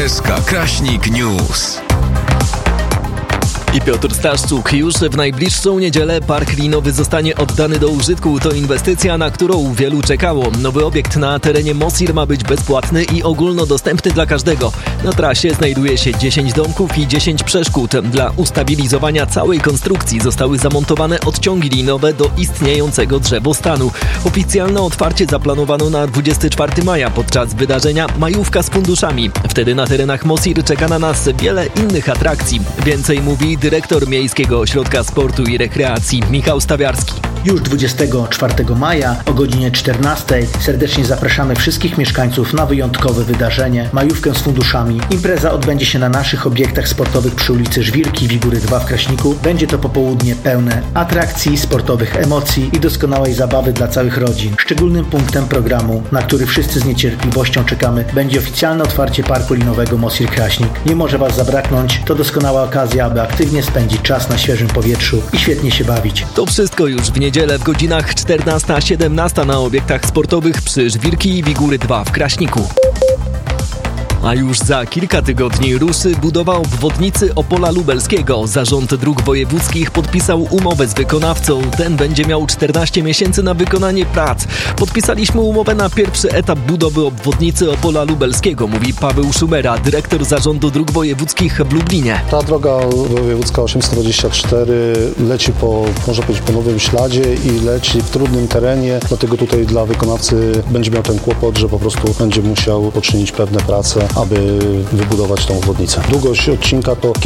SK Kraśnik News. I Piotr Staszczuk. Już w najbliższą niedzielę park linowy zostanie oddany do użytku. To inwestycja, na którą wielu czekało. Nowy obiekt na terenie Mosir ma być bezpłatny i ogólnodostępny dla każdego. Na trasie znajduje się 10 domków i 10 przeszkód. Dla ustabilizowania całej konstrukcji zostały zamontowane odciągi linowe do istniejącego drzewostanu. Oficjalne otwarcie zaplanowano na 24 maja podczas wydarzenia Majówka z funduszami. Wtedy na terenach Mosir czeka na nas wiele innych atrakcji. Więcej mówi dyrektor Miejskiego Ośrodka Sportu i Rekreacji Michał Stawiarski. Już 24 maja o godzinie 14 serdecznie zapraszamy wszystkich mieszkańców na wyjątkowe wydarzenie Majówkę z funduszami. Impreza odbędzie się na naszych obiektach sportowych przy ulicy Żwirki, Wigury 2 w Kraśniku. Będzie to popołudnie pełne atrakcji, sportowych emocji i doskonałej zabawy dla całych rodzin. Szczególnym punktem programu, na który wszyscy z niecierpliwością czekamy, będzie oficjalne otwarcie parku linowego Mosir Kraśnik. Nie może Was zabraknąć, to doskonała okazja, aby aktywnie spędzić czas na świeżym powietrzu i świetnie się bawić. To wszystko już w niedzielę w godzinach 14-17 na obiektach sportowych przy Żwirki i Wigury 2 w Kraśniku. A już za kilka tygodni ruszy budowa obwodnicy Opola Lubelskiego. Zarząd Dróg Wojewódzkich podpisał umowę z wykonawcą. Ten będzie miał 14 miesięcy na wykonanie prac. Podpisaliśmy umowę na pierwszy etap budowy obwodnicy Opola Lubelskiego, mówi Paweł Szumera, dyrektor Zarządu Dróg Wojewódzkich w Lublinie. Ta droga wojewódzka 824 leci można powiedzieć, po nowym śladzie i leci w trudnym terenie, dlatego tutaj dla wykonawcy będzie miał ten kłopot, że po prostu będzie musiał poczynić pewne prace, aby wybudować tą obwodnicę. Długość odcinka to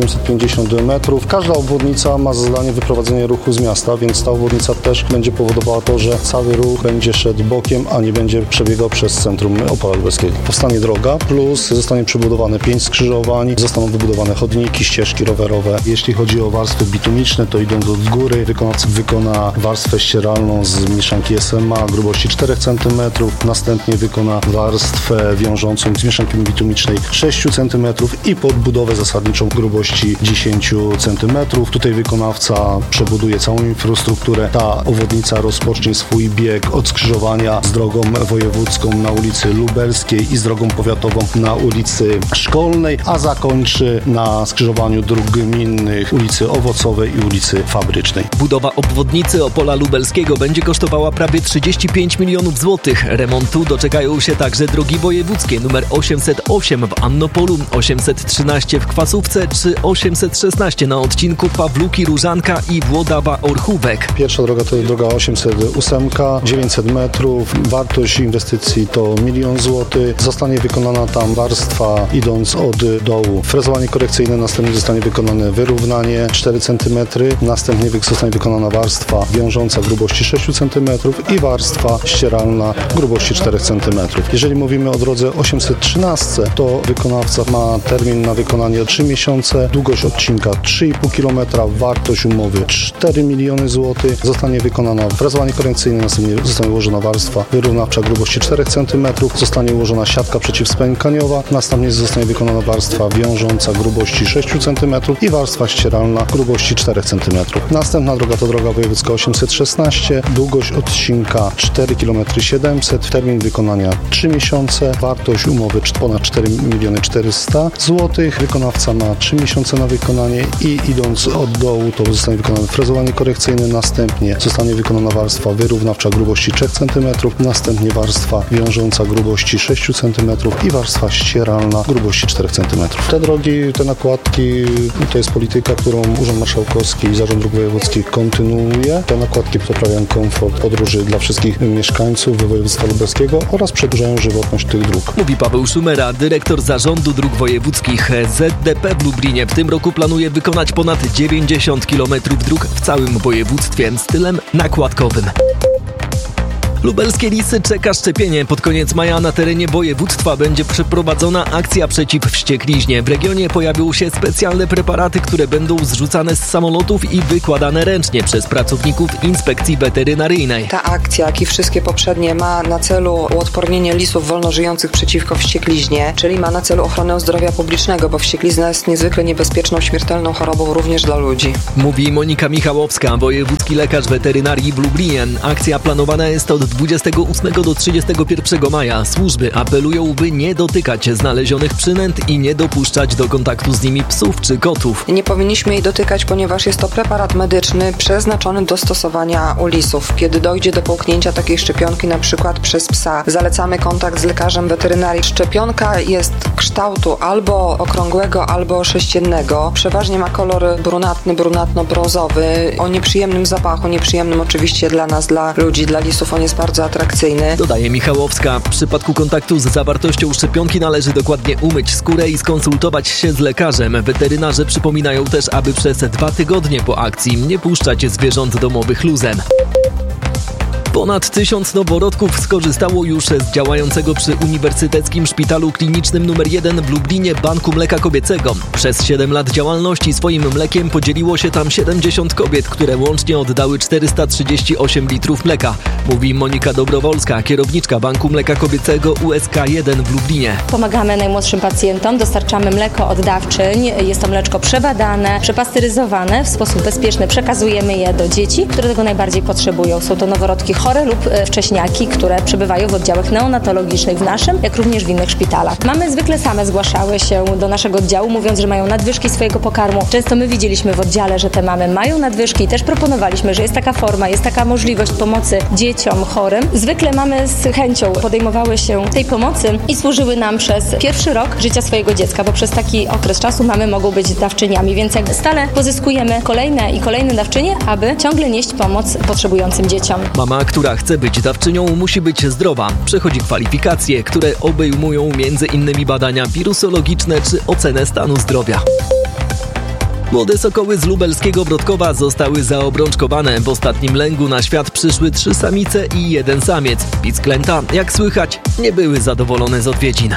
750 metrów. Każda obwodnica ma za zadanie wyprowadzenie ruchu z miasta, więc ta obwodnica też będzie powodowała to, że cały ruch będzie szedł bokiem, a nie będzie przebiegał przez centrum Opola Lubelskiego. Powstanie droga, plus zostanie przebudowane 5 skrzyżowań, zostaną wybudowane chodniki, ścieżki rowerowe. Jeśli chodzi o warstwy bitumiczne, to idąc od góry, wykonawca wykona warstwę ścieralną z mieszanki SMA grubości 4 cm, następnie wykona warstwę wiążącą z mieszanki bitumicznej 6 cm i podbudowę zasadniczą grubości 10 cm. Tutaj wykonawca przebuduje całą infrastrukturę. Ta obwodnica rozpocznie swój bieg od skrzyżowania z drogą wojewódzką na ulicy Lubelskiej i z drogą powiatową na ulicy Szkolnej, a zakończy na skrzyżowaniu dróg gminnych ulicy Owocowej i ulicy Fabrycznej. Budowa obwodnicy Opola Lubelskiego będzie kosztowała prawie 35 milionów złotych. Remontu doczekają się także drogi wojewódzkie numer 808 w Annopolu, 813 w Kwasówce czy 816 na odcinku Pawluki-Różanka i Włodawa-Orchówek. Pierwsza droga to droga 808, 900 metrów. Wartość inwestycji to 1 000 000 złotych. Zostanie wykonana tam warstwa idąc od dołu. Frezowanie korekcyjne, następnie zostanie wykonane wyrównanie 4 cm, następnie zostanie wykonana warstwa wiążąca grubości 6 cm i warstwa ścieralna grubości 4 cm. Jeżeli mówimy o drodze 813, to wykonawca ma termin na wykonanie 3 miesiące, długość odcinka 3,5 km, wartość umowy 4 miliony złotych. Zostanie wykonana frezowanie korekcyjne, następnie zostanie ułożona warstwa wyrównawcza grubości 4 cm, zostanie ułożona siatka przeciwspękaniowa, następnie zostanie wykonana warstwa wiążąca grubości 6 cm i warstwa ścieralna grubości 4 cm. Następna droga to droga wojewódzka 816, długość odcinka 4 km 700, termin wykonania 3 miesiące, wartość umowy ponad 4 400 000 złotych. Wykonawca ma 3 miesiące na wykonanie i idąc od dołu to zostanie wykonane frezowanie korekcyjne, następnie zostanie wykonana warstwa wyrównawcza grubości 3 cm, następnie warstwa wiążąca grubości 6 cm i warstwa ścieralna grubości 4 cm. Te drogi, te nakładki to jest polityka, którą Urząd Marszałkowski i Zarząd Dróg Wojewódzkich kontynuuje. Te nakładki poprawiają komfort podróży dla wszystkich mieszkańców województwa lubelskiego oraz przedłużają żywotność tych dróg. Mówi Paweł Szumera, dyrektor Zarządu Dróg Wojewódzkich. ZDP w Lublinie w tym roku planuje wykonać ponad 90 km dróg w całym województwie stylem nakładkowym. Lubelskie Lisy czeka szczepienie. Pod koniec maja na terenie województwa będzie przeprowadzona akcja przeciw wściekliźnie. W regionie pojawią się specjalne preparaty, które będą zrzucane z samolotów i wykładane ręcznie przez pracowników inspekcji weterynaryjnej. Ta akcja, jak i wszystkie poprzednie, ma na celu uodpornienie lisów wolnożyjących przeciwko wściekliźnie, czyli ma na celu ochronę zdrowia publicznego, bo wścieklizna jest niezwykle niebezpieczną, śmiertelną chorobą również dla ludzi. Mówi Monika Michałowska, wojewódzki lekarz weterynarii w Lublinie. Akcja planowana jest od 28 do 31 maja służby apelują, by nie dotykać znalezionych przynęt i nie dopuszczać do kontaktu z nimi psów czy kotów. Nie powinniśmy jej dotykać, ponieważ jest to preparat medyczny przeznaczony do stosowania u lisów. Kiedy dojdzie do połknięcia takiej szczepionki, na przykład przez psa, zalecamy kontakt z lekarzem weterynarii. Szczepionka jest kształtu albo okrągłego, albo sześciennego. Przeważnie ma kolor brunatny, brunatno-brązowy, o nieprzyjemnym zapachu, nieprzyjemnym oczywiście dla nas, dla ludzi, dla lisów. On jest bardzo atrakcyjny. Dodaje Michałowska. W przypadku kontaktu z zawartością szczepionki należy dokładnie umyć skórę i skonsultować się z lekarzem. Weterynarze przypominają też, aby przez 2 tygodnie po akcji nie puszczać zwierząt domowych luzem. Ponad 1000 noworodków skorzystało już z działającego przy Uniwersyteckim Szpitalu Klinicznym nr 1 w Lublinie Banku Mleka Kobiecego. Przez 7 lat działalności swoim mlekiem podzieliło się tam 70 kobiet, które łącznie oddały 438 litrów mleka, mówi Monika Dobrowolska, kierowniczka Banku Mleka Kobiecego USK-1 w Lublinie. Pomagamy najmłodszym pacjentom, dostarczamy mleko od dawczyń, jest to mleczko przebadane, przepasteryzowane, w sposób bezpieczny przekazujemy je do dzieci, które tego najbardziej potrzebują. Są to noworodki chore lub wcześniaki, które przebywają w oddziałach neonatologicznych w naszym, jak również w innych szpitalach. Mamy zwykle same zgłaszały się do naszego oddziału, mówiąc, że mają nadwyżki swojego pokarmu. Często my widzieliśmy w oddziale, że te mamy mają nadwyżki i też proponowaliśmy, że jest taka forma, jest taka możliwość pomocy dzieciom chorym. Zwykle mamy z chęcią podejmowały się tej pomocy i służyły nam przez pierwszy rok życia swojego dziecka, bo przez taki okres czasu mamy mogą być dawczyniami, więc jak stale pozyskujemy kolejne i kolejne dawczynie, aby ciągle nieść pomoc potrzebującym dzieciom. Mama, która chce być dawczynią, musi być zdrowa. Przechodzi kwalifikacje, które obejmują m.in. badania wirusologiczne czy ocenę stanu zdrowia. Młode sokoły z lubelskiego Brodkowa zostały zaobrączkowane. W ostatnim lęgu na świat przyszły 3 samice i 1 samiec. Pisklęta, jak słychać, nie były zadowolone z odwiedzin.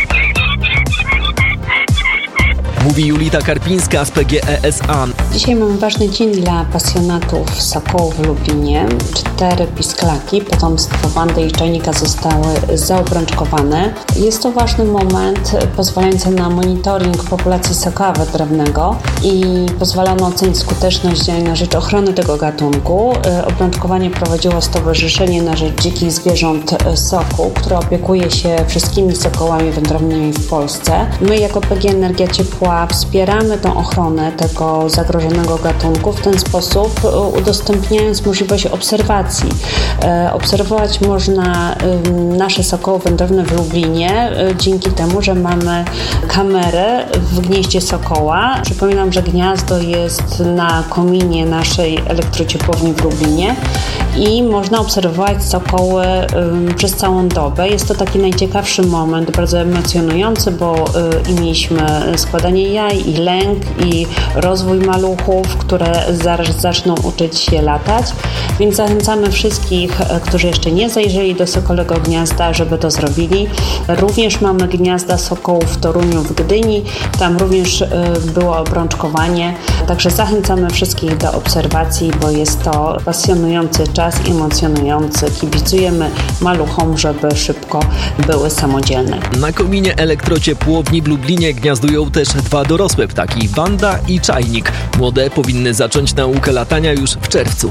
Mówi Julita Karpińska z PGE-SA. Dzisiaj mamy ważny dzień dla pasjonatów sokołów w Lublinie. 4 pisklaki, potomstwo Wandy i Czajnika, zostały zaobrączkowane. Jest to ważny moment pozwalający na monitoring populacji sokoła wędrownego i pozwala on ocenić skuteczność działań na rzecz ochrony tego gatunku. Obrączkowanie prowadziło Stowarzyszenie na rzecz Dzikich Zwierząt Sokół, które opiekuje się wszystkimi sokołami wędrownymi w Polsce. My jako PGE Energia Ciepła wspieramy tą ochronę tego zagrożonego gatunku w ten sposób, udostępniając możliwość obserwacji. Obserwować można nasze sokoły wędrowne w Lublinie dzięki temu, że mamy kamerę w gnieździe sokoła. Przypominam, że gniazdo jest na kominie naszej elektrociepłowni w Lublinie i można obserwować sokoły przez całą dobę. Jest to taki najciekawszy moment, bardzo emocjonujący, bo i mieliśmy składanie jaj, i lęk, i rozwój maluchów, które zaraz zaczną uczyć się latać. Więc zachęcamy wszystkich, którzy jeszcze nie zajrzeli do sokolego gniazda, żeby to zrobili. Również mamy gniazda sokołów w Toruniu, w Gdyni. Tam również było obrączkowanie. Także zachęcamy wszystkich do obserwacji, bo jest to pasjonujący czas i emocjonujący. Kibicujemy maluchom, żeby szybko były samodzielne. Na kominie elektrociepłowni w Lublinie gniazdują też 2 dorosłe ptaki, Wanda i Czajnik. Młode powinny zacząć naukę latania już w czerwcu.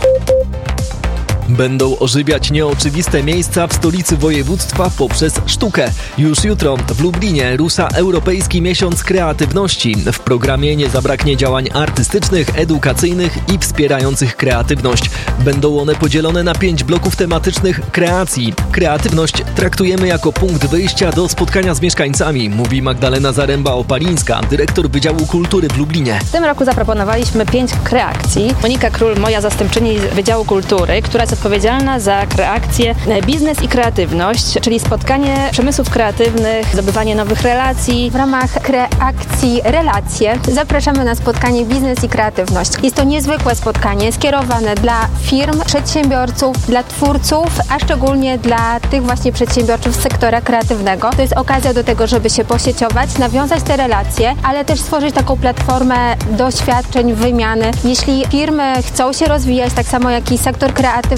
Będą ożywiać nieoczywiste miejsca w stolicy województwa poprzez sztukę. Już jutro w Lublinie rusza Europejski Miesiąc Kreatywności. W programie nie zabraknie działań artystycznych, edukacyjnych i wspierających kreatywność. Będą one podzielone na 5 bloków tematycznych kreacji. Kreatywność traktujemy jako punkt wyjścia do spotkania z mieszkańcami, mówi Magdalena Zaręba-Opalińska, dyrektor Wydziału Kultury w Lublinie. W tym roku zaproponowaliśmy 5 kreacji. Monika Król, moja zastępczyni z Wydziału Kultury, która jest odpowiedzialna za kreację biznes i kreatywność, czyli spotkanie przemysłów kreatywnych, zdobywanie nowych relacji. W ramach kreacji relacje zapraszamy na spotkanie biznes i kreatywność. Jest to niezwykłe spotkanie skierowane dla firm, przedsiębiorców, dla twórców, a szczególnie dla tych właśnie przedsiębiorców z sektora kreatywnego. To jest okazja do tego, żeby się posieciować, nawiązać te relacje, ale też stworzyć taką platformę doświadczeń, wymiany. Jeśli firmy chcą się rozwijać, tak samo jak i sektor kreatywny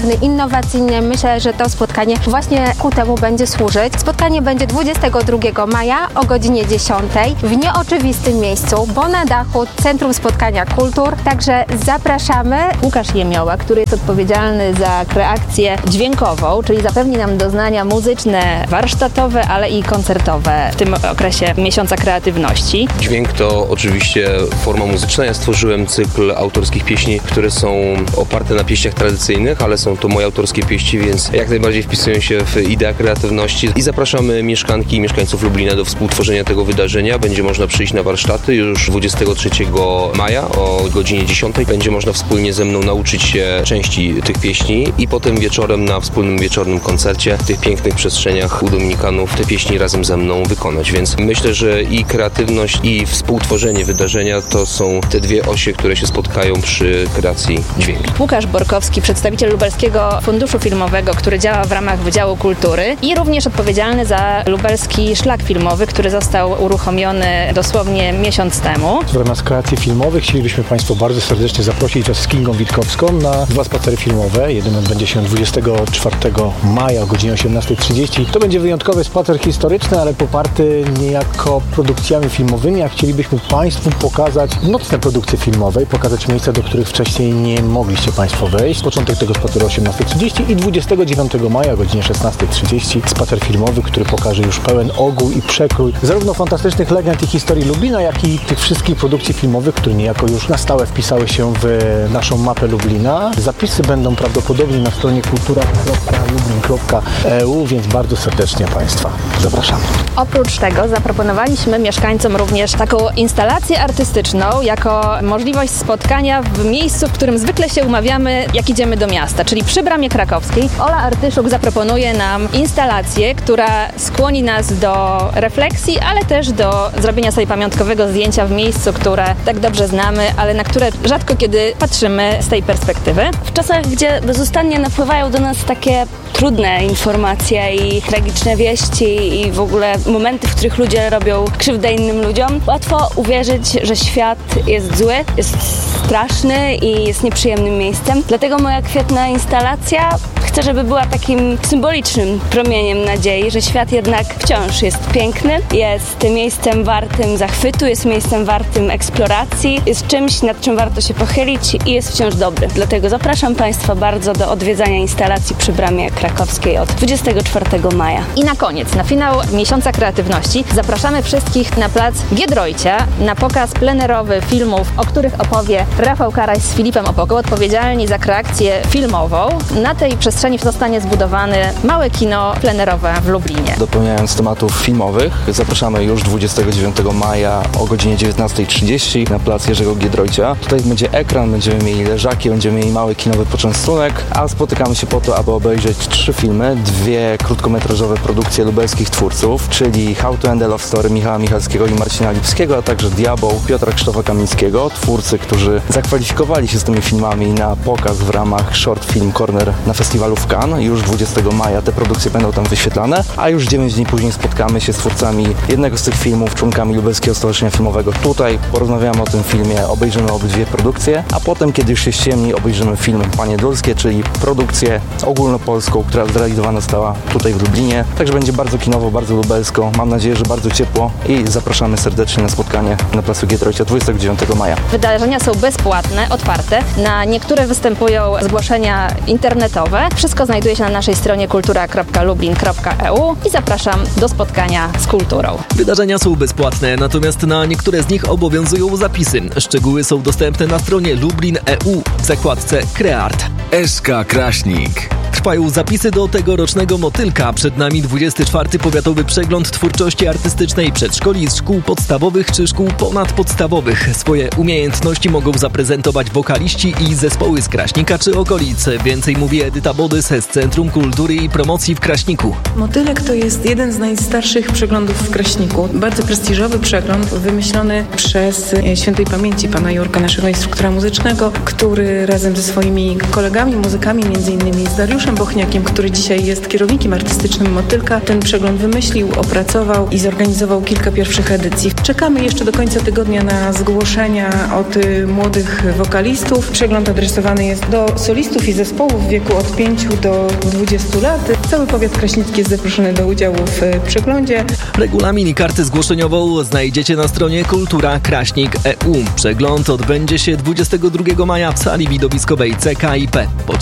kreatywny, innowacyjny. Myślę, że to spotkanie właśnie ku temu będzie służyć. Spotkanie będzie 22 maja o godzinie 10 w nieoczywistym miejscu, bo na dachu Centrum Spotkania Kultur. Także zapraszamy. Łukasz Jemioła, który jest odpowiedzialny za kreację dźwiękową, czyli zapewni nam doznania muzyczne, warsztatowe, ale i koncertowe w tym okresie Miesiąca Kreatywności. Dźwięk to oczywiście forma muzyczna. Ja stworzyłem cykl autorskich pieśni, które są oparte na pieśniach tradycyjnych, ale są to moje autorskie pieśni, więc jak najbardziej wpisują się w ideę kreatywności. I zapraszamy mieszkanki i mieszkańców Lublina do współtworzenia tego wydarzenia. Będzie można przyjść na warsztaty już 23 maja o godzinie 10. Będzie można wspólnie ze mną nauczyć się części tych pieśni i potem wieczorem na wspólnym wieczornym koncercie w tych pięknych przestrzeniach u Dominikanów te pieśni razem ze mną wykonać. Więc myślę, że i kreatywność, i współtworzenie wydarzenia to są te dwie osie, które się spotkają przy kreacji dźwięku. Łukasz Borkowski, przedstawiciel Lubelskiego Funduszu Filmowego, który działa w ramach Wydziału Kultury i również odpowiedzialny za Lubelski Szlak Filmowy, który został uruchomiony dosłownie miesiąc temu. W ramach kreacji filmowych chcielibyśmy Państwa bardzo serdecznie zaprosić wraz z Kingą Witkowską na 2 spacery filmowe. Jeden odbędzie się 24 maja o godzinie 18:30. To będzie wyjątkowy spacer historyczny, ale poparty niejako produkcjami filmowymi, a chcielibyśmy Państwu pokazać nocne produkcje filmowe, pokazać miejsca, do których wcześniej nie mogliście Państwo wejść. Początek tego spaceru 18:30 i 29 maja o godzinie 16:30 spacer filmowy, który pokaże już pełen ogół i przekrój zarówno fantastycznych legend i historii Lublina, jak i tych wszystkich produkcji filmowych, które niejako już na stałe wpisały się w naszą mapę Lublina. Zapisy będą prawdopodobnie na stronie kultura.lublin.eu, więc bardzo serdecznie Państwa zapraszamy. Oprócz tego zaproponowaliśmy mieszkańcom również taką instalację artystyczną jako możliwość spotkania w miejscu, w którym zwykle się umawiamy, jak idziemy do miasta, czyli przy Bramie Krakowskiej. Ola Artyszuk zaproponuje nam instalację, która skłoni nas do refleksji, ale też do zrobienia sobie pamiątkowego zdjęcia w miejscu, które tak dobrze znamy, ale na które rzadko kiedy patrzymy z tej perspektywy. W czasach, gdzie bezustannie napływają do nas takie trudne informacje i tragiczne wieści i w ogóle momenty, w których ludzie robią krzywdę innym ludziom, łatwo uwierzyć, że świat jest zły, jest straszny i jest nieprzyjemnym miejscem. Dlatego moja kwietna instalacja chcę, żeby była takim symbolicznym promieniem nadziei, że świat jednak wciąż jest piękny, jest miejscem wartym zachwytu, jest miejscem wartym eksploracji, jest czymś, nad czym warto się pochylić i jest wciąż dobry. Dlatego zapraszam Państwa bardzo do odwiedzania instalacji przy Bramie Krakowskiej od 24 maja. I na koniec, na finał Miesiąca Kreatywności zapraszamy wszystkich na plac Giedroycia na pokaz plenerowy filmów, o których opowie Rafał Karaś z Filipem Opoką, odpowiedzialni za kreację filmową. Na tej przestrzeni zostanie zbudowane małe kino plenerowe w Lublinie. Dopełniając tematów filmowych, zapraszamy już 29 maja o godzinie 19:30 na plac Jerzego Giedroycia. Tutaj będzie ekran, będziemy mieli leżaki, będziemy mieli mały kinowy poczęstunek, a spotykamy się po to, aby obejrzeć 3 filmy, 2 krótkometrażowe produkcje lubelskich twórców, czyli How to End a Love Story Michała Michalskiego i Marcina Lipskiego, a także Diabeł Piotra Krzysztofa-Kamińskiego, twórcy, którzy zakwalifikowali się z tymi filmami na pokaz w ramach Short Film Corner na festiwalu w Cannes. Już 20 maja te produkcje będą tam wyświetlane, a już 9 dni później spotkamy się z twórcami jednego z tych filmów, członkami Lubelskiego Stowarzyszenia Filmowego. Tutaj porozmawiamy o tym filmie, obejrzymy obydwie produkcje, a potem, kiedy już się ściemni, obejrzymy film Panie Dulskie, czyli produkcję ogólnopolską, która zrealizowana została tutaj w Lublinie. Także będzie bardzo kinowo, bardzo lubelsko. Mam nadzieję, że bardzo ciepło i zapraszamy serdecznie na spotkanie na placu Giedroycia 29 maja. Wydarzenia są bezpłatne, otwarte. Na niektóre występują zgłoszenia internetowe. Wszystko znajduje się na naszej stronie kultura.lublin.eu i zapraszam do spotkania z kulturą. Wydarzenia są bezpłatne, natomiast na niektóre z nich obowiązują zapisy. Szczegóły są dostępne na stronie Lublin.eu w zakładce Kreart. SK Kraśnik. Trwają zapisy do tegorocznego Motylka. Przed nami 24. Powiatowy Przegląd Twórczości Artystycznej przedszkoli, szkół podstawowych czy szkół ponadpodstawowych. Swoje umiejętności mogą zaprezentować wokaliści i zespoły z Kraśnika czy okolic. Więcej mówi Edyta Bodys z Centrum Kultury i Promocji w Kraśniku. Motylek to jest jeden z najstarszych przeglądów w Kraśniku. Bardzo prestiżowy przegląd, wymyślony przez świętej pamięci pana Jurka, naszego instruktora muzycznego, który razem ze swoimi kolegami, muzykami, m.in. z Dariuszem Bochniakiem, który dzisiaj jest kierownikiem artystycznym Motylka, ten przegląd wymyślił, opracował i zorganizował kilka pierwszych edycji. Czekamy jeszcze do końca tygodnia na zgłoszenia od młodych wokalistów. Przegląd adresowany jest do solistów i zespołów w wieku od 5 do 20 lat. Cały powiat kraśnicki jest zaproszony do udziału w przeglądzie. Regulamin i kartę zgłoszeniową znajdziecie na stronie Kultura Kraśnik.eu. Przegląd odbędzie się 22 maja w sali widowiskowej CKIP.